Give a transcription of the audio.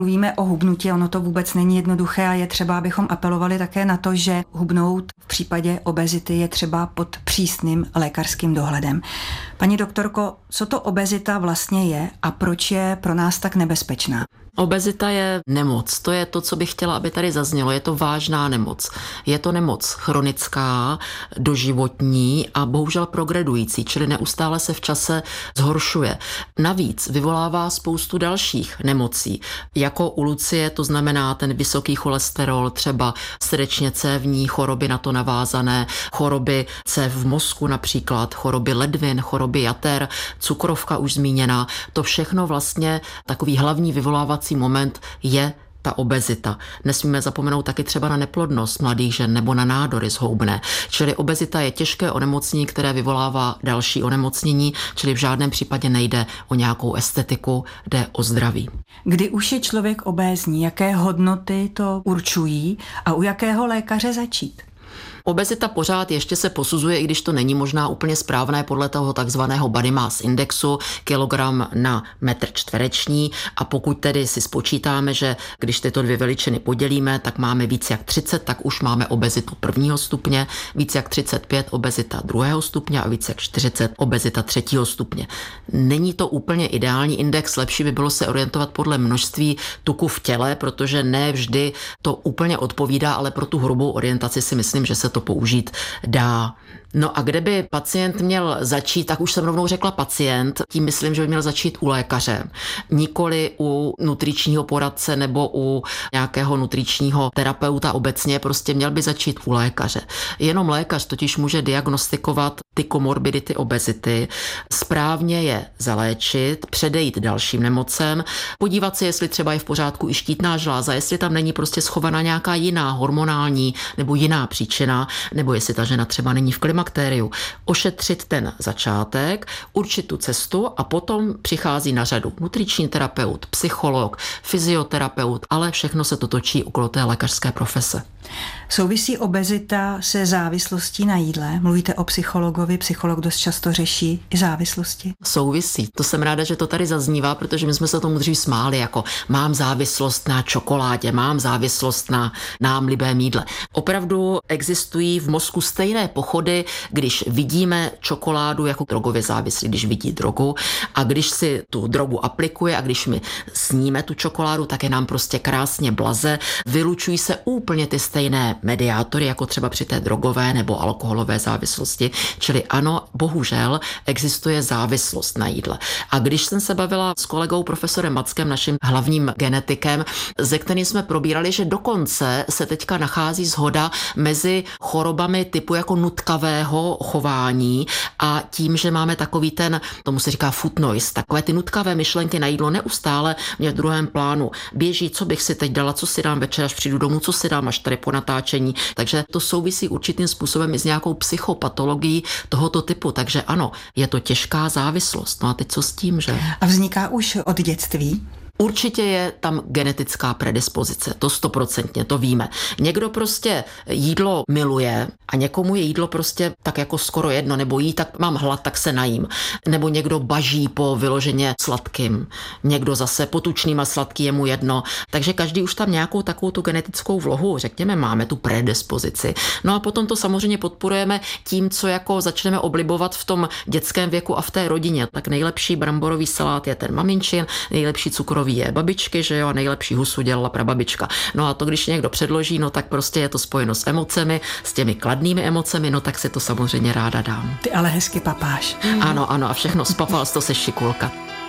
Mluvíme o hubnutí, ono to vůbec není jednoduché a je třeba, abychom apelovali také na to, že hubnout v případě obezity je třeba pod přísným lékařským dohledem. Paní doktorko, co to obezita vlastně je a proč je pro nás tak nebezpečná? Obezita je nemoc, to je to, co bych chtěla, aby tady zaznělo, je to vážná nemoc. Je to nemoc chronická, doživotní a bohužel progredující, čili neustále se v čase zhoršuje. Navíc vyvolává spoustu dalších nemocí, jako u Lucie, to znamená ten vysoký cholesterol, třeba srdečně cévní choroby na to navázané, choroby cév v mozku například, choroby ledvin, choroby jater, cukrovka už zmíněná, to všechno vlastně takový hlavní vyvolávací moment je ta obezita. Nesmíme zapomenout taky třeba na neplodnost mladých žen nebo na nádory zhoubné. Čili obezita je těžké onemocnění, které vyvolává další onemocnění, čili v žádném případě nejde o nějakou estetiku, jde o zdraví. Kdy už je člověk obézní, jaké hodnoty to určují a u jakého lékaře začít? Obezita pořád ještě se posuzuje, i když to není možná úplně správné podle toho takzvaného body mass indexu, kilogram na metr čtvereční, a pokud tedy si spočítáme, že když tyto dvě veličiny podělíme, tak máme víc jak 30, tak už máme obezitu 1. stupně, víc jak 35 obezita 2. stupně a víc jak 40 obezita 3. stupně. Není to úplně ideální index, lepší by bylo se orientovat podle množství tuku v těle, protože ne vždy to úplně odpovídá, ale pro tu hrubou orientaci si myslím, že se to použít dá. No a kde by pacient měl začít, tak už jsem rovnou řekla pacient, tím myslím, že by měl začít u lékaře. Nikoli u nutričního poradce nebo u nějakého nutričního terapeuta obecně, prostě měl by začít u lékaře. Jenom lékař totiž může diagnostikovat ty komorbidity obezity, správně je zaléčit, předejít dalším nemocem, podívat se, jestli třeba je v pořádku i štítná žláza, jestli tam není prostě schovaná nějaká jiná hormonální nebo jiná příčina, nebo jestli ta žena třeba není v klimakteriu. Ošetřit ten začátek, určit tu cestu a potom přichází na řadu nutriční terapeut, psycholog, fyzioterapeut, ale všechno se to točí okolo té lékařské profese. Souvisí obezita se závislostí na jídle? Mluvíte o psychologovi, psycholog dost často řeší i závislosti? Souvisí. To jsem ráda, že to tady zaznívá, protože my jsme se tomu dřív smáli, jako mám závislost na čokoládě, mám závislost na nám libém jídle. Opravdu existují v mozku stejné pochody, když vidíme čokoládu jako drogově závislý, když vidí drogu, a když si tu drogu aplikuje a když my sníme tu čokoládu, tak je nám prostě krásně blaze. Vylučují se úplně ty stejné mediátory, jako třeba při té drogové nebo alkoholové závislosti. Čili ano, bohužel existuje závislost na jídle. A když jsem se bavila s kolegou profesorem Mackem, naším hlavním genetikem, ze kterým jsme probírali, že dokonce se teďka nachází shoda mezi chorobami typu jako nutkavého chování a tím, že máme takový ten, tomu se říká food noise, takové ty nutkavé myšlenky na jídlo neustále mě v druhém plánu běží, co bych si teď dala, co si dám večer, až přijdu domů, co si dám až tady po natáčení. Takže to souvisí určitým způsobem i s nějakou psychopatologií tohoto typu. Takže ano, je to těžká závislost. No a teď co s tím, že? A vzniká už od dětství? Určitě je tam genetická predispozice, to 100%, to víme. Někdo prostě jídlo miluje a někomu je jídlo prostě tak jako skoro jedno, nebo jí, tak mám hlad, tak se najím. Nebo někdo baží po vyloženě sladkým, někdo zase potučným a sladký je mu jedno. Takže každý už tam nějakou takovou tu genetickou vlohu, řekněme, máme tu predispozici. No a potom to samozřejmě podporujeme tím, co jako začneme oblibovat v tom dětském věku a v té rodině. Tak nejlepší bramborový salát je ten maminčin, nejlepší cukrový je babičky, že jo, a nejlepší husu dělala prababička. No a to, když někdo předloží, no tak prostě je to spojeno s emocemi, s těmi kladnými emocemi, no tak si to samozřejmě ráda dám. Ty ale hezky papáš. Ano, a všechno spapal, to se šikulka.